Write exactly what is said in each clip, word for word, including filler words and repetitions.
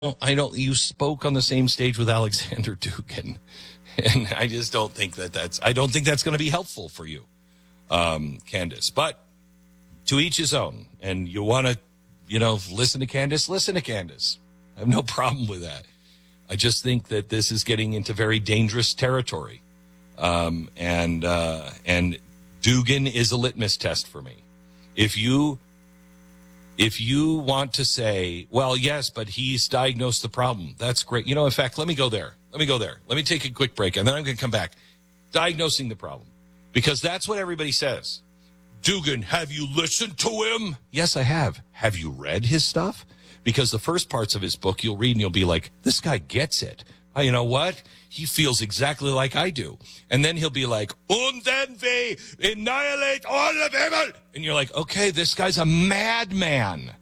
I don't. You spoke on the same stage with Alexander Dugin, and I just don't think that that's. I don't think that's going to be helpful for you, um, Candace. But to each his own. And you want to, you know, listen to Candace. Listen to Candace. I have no problem with that. I just think that this is getting into very dangerous territory, um, and uh, and Dugin is a litmus test for me. If you. If you want to say, well, yes, but he's diagnosed the problem, that's great. You know, in fact, let me go there. Let me go there. Let me take a quick break, and then I'm going to come back. Diagnosing the problem. Because that's what everybody says. Dugin, have you listened to him? Yes, I have. Have you read his stuff? Because the first parts of his book you'll read, and you'll be like, this guy gets it. Oh, you know what? He feels exactly like I do. And then he'll be like, und then we annihilate all of evil. And you're like, okay, this guy's a madman.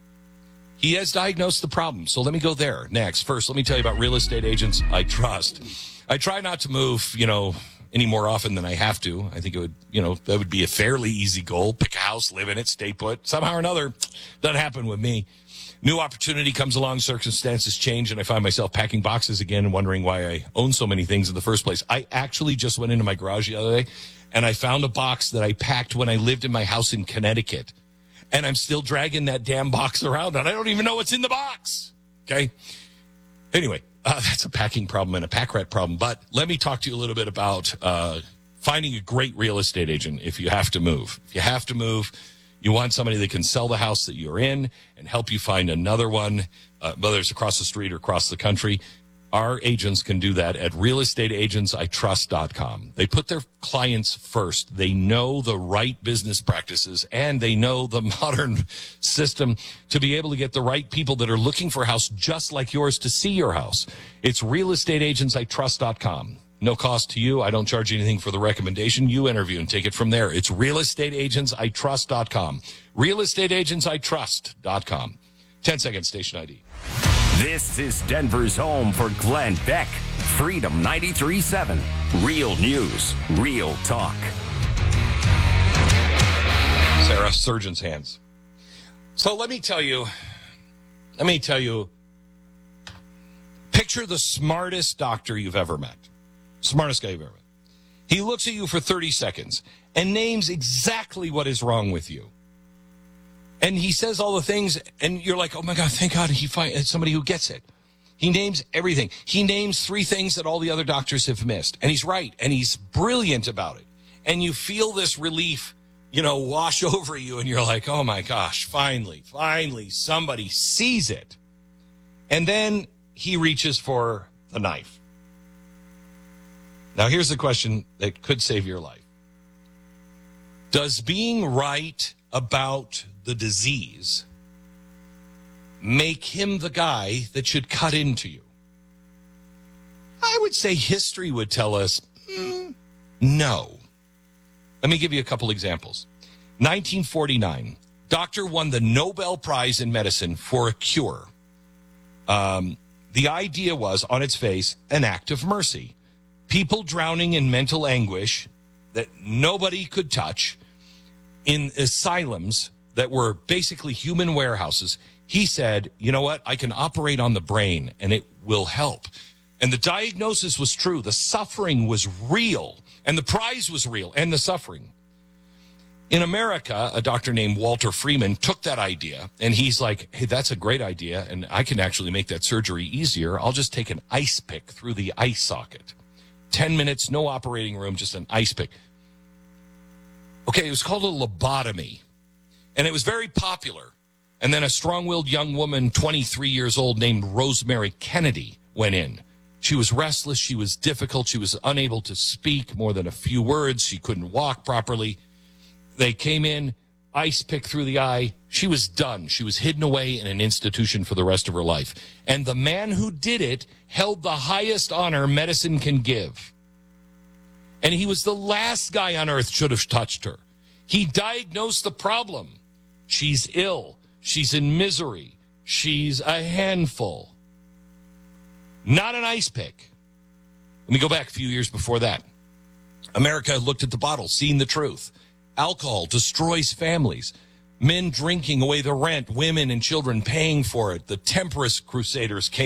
He has diagnosed the problem. So let me go there next. First, let me tell you about real estate agents I trust. I try not to move, you know, any more often than I have to. I think it would, you know, that would be a fairly easy goal. Pick a house, live in it, stay put. Somehow or another, doesn't happen with me. New opportunity comes along, circumstances change, and I find myself packing boxes again and wondering why I own so many things in the first place. I actually just went into my garage the other day, and I found a box that I packed when I lived in my house in Connecticut. And I'm still dragging that damn box around, and I don't even know what's in the box. Okay? Anyway, uh, that's a packing problem and a pack rat problem. But let me talk to you a little bit about uh, finding a great real estate agent if you have to move. If you have to move, you want somebody that can sell the house that you're in and help you find another one, uh, whether it's across the street or across the country. Our agents can do that at real estate agents I trust dot com. They put their clients first. They know the right business practices, and they know the modern system to be able to get the right people that are looking for a house just like yours to see your house. It's real estate agents I trust dot com. No cost to you. I don't charge anything for the recommendation. You interview and take it from there. It's real estate agents I trust dot com. real estate agents I trust dot com. ten second station I D. This is Denver's home for Glenn Beck. Freedom ninety-three point seven. Real news, real talk. Sarah, surgeon's hands. So let me tell you, let me tell you, picture the smartest doctor you've ever met. Smartest guy you've ever met. He looks at you for thirty seconds and names exactly what is wrong with you. And he says all the things, and you're like, oh my God, thank God he finds somebody who gets it. He names everything. He names three things that all the other doctors have missed. And he's right, and he's brilliant about it. And you feel this relief, you know, wash over you, and you're like, oh my gosh, finally, finally, somebody sees it. And then he reaches for the knife. Now, here's the question that could save your life. Does being right about the disease make him the guy that should cut into you? I would say history would tell us mm, no. Let me give you a couple examples. nineteen forty-nine, doctor won the Nobel Prize in medicine for a cure. Um, the idea was, on its face, an act of mercy. People drowning in mental anguish that nobody could touch in asylums that were basically human warehouses. He said, you know what? I can operate on the brain and it will help. And the diagnosis was true. The suffering was real, and the prize was real, and the suffering. In America, a doctor named Walter Freeman took that idea, and he's like, hey, that's a great idea, and I can actually make that surgery easier. I'll just take an ice pick through the eye socket. Ten minutes, no operating room, just an ice pick. Okay, it was called a lobotomy, and it was very popular. And then a strong-willed young woman, twenty-three years old, named Rosemary Kennedy, went in. She was restless. She was difficult. She was unable to speak more than a few words. She couldn't walk properly. They came in, ice pick through the eye. She was done. She was hidden away in an institution for the rest of her life. And the man who did it held the highest honor medicine can give. And he was the last guy on earth should have touched her. He diagnosed the problem. She's ill. She's in misery. She's a handful. Not an ice pick. Let me go back a few years before that. America looked at the bottle, seen the truth. Alcohol destroys families. Men drinking away the rent, women and children paying for it. The temperance crusaders came